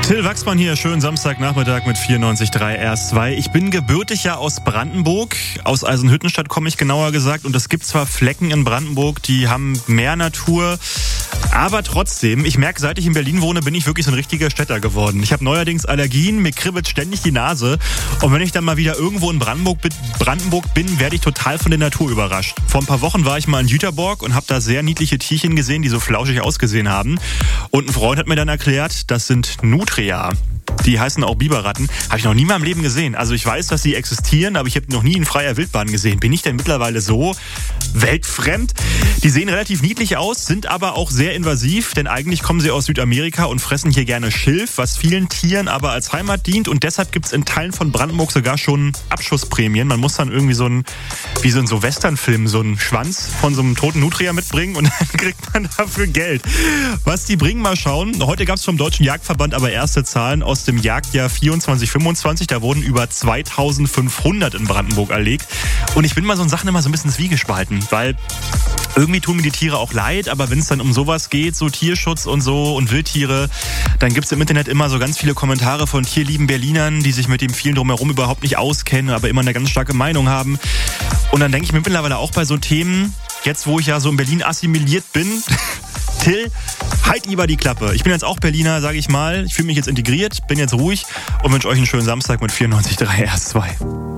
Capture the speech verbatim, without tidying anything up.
Till Wachsmann hier, schönen Samstagnachmittag mit vierundneunzig Komma drei R S zwei. Ich bin gebürtig ja aus Brandenburg, aus Eisenhüttenstadt komme ich genauer gesagt. Und es gibt zwar Flecken in Brandenburg, die haben mehr Natur, aber trotzdem, ich merke, seit ich in Berlin wohne, bin ich wirklich so ein richtiger Städter geworden. Ich habe neuerdings Allergien, mir kribbelt ständig die Nase. Und wenn ich dann mal wieder irgendwo in Brandenburg, Brandenburg bin, werde ich total von der Natur überrascht. Vor ein paar Wochen war ich mal in Jüterborg und habe da sehr niedliche Tierchen gesehen, die so flauschig ausgesehen haben. Und ein Freund hat mir dann erklärt, das sind Nutria. Die heißen auch Biberratten. Habe ich noch nie in meinem Leben gesehen. Also ich weiß, dass sie existieren, aber ich habe noch nie in freier Wildbahn gesehen. Bin ich denn mittlerweile so weltfremd? Die sehen relativ niedlich aus, sind aber auch sehr invasiv, denn eigentlich kommen sie aus Südamerika und fressen hier gerne Schilf, was vielen Tieren aber als Heimat dient. Und deshalb gibt es in Teilen von Brandenburg sogar schon Abschussprämien. Man muss dann irgendwie so ein, wie so in so Westernfilmen, so einen Schwanz von so einem toten Nutria mitbringen und dann kriegt man dafür Geld. Was die bringen, mal schauen. Heute gab es vom Deutschen Jagdverband aber erste Zahlen aus dem Jagdjahr vierundzwanzig fünfundzwanzig. Da wurden über zweitausendfünfhundert in Brandenburg erlegt. Und ich bin mal so in Sachen immer so ein bisschen zwiegespalten, weil irgendwie tun mir die Tiere auch leid, aber wenn es dann um sowas geht, so Tierschutz und so und Wildtiere, dann gibt's im Internet immer so ganz viele Kommentare von tierlieben Berlinern, die sich mit dem vielen drumherum überhaupt nicht auskennen, aber immer eine ganz starke Meinung haben. Und dann denke ich mir mittlerweile auch bei so Themen, jetzt wo ich ja so in Berlin assimiliert bin, Till, halt lieber die Klappe. Ich bin jetzt auch Berliner, sage ich mal. Ich fühle mich jetzt integriert, bin jetzt ruhig und wünsche euch einen schönen Samstag mit vierundneunzig Komma drei R S zwei.